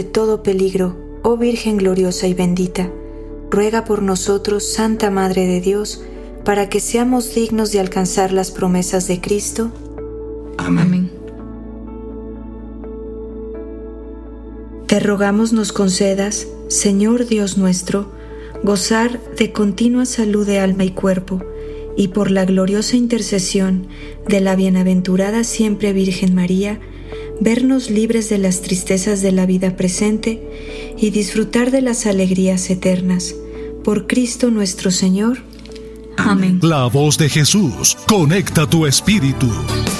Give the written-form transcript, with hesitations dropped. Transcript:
de todo peligro, oh Virgen gloriosa y bendita, ruega por nosotros, Santa Madre de Dios, para que seamos dignos de alcanzar las promesas de Cristo. Amén. Te rogamos nos concedas, Señor Dios nuestro, gozar de continua salud de alma y cuerpo, y por la gloriosa intercesión de la bienaventurada siempre Virgen María, vernos libres de las tristezas de la vida presente y disfrutar de las alegrías eternas. Por Cristo nuestro Señor. Amén. La voz de Jesús conecta tu espíritu.